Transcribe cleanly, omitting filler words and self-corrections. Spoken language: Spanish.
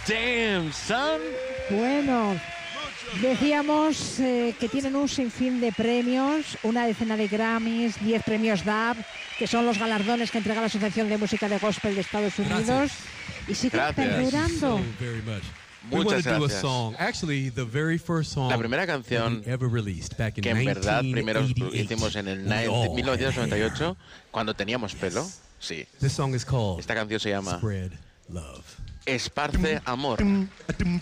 Damn, son. Bueno, decíamos que tienen un sinfín de premios, una decena de Grammys, 10 premios DAB, que son los galardones que entrega la Asociación de Música de Gospel de Estados Unidos. Y siguen perdurando. Muchas gracias. La primera canción que en verdad primero hicimos en el 1998, cuando teníamos pelo, sí. Esta canción se llama Esparce Amor.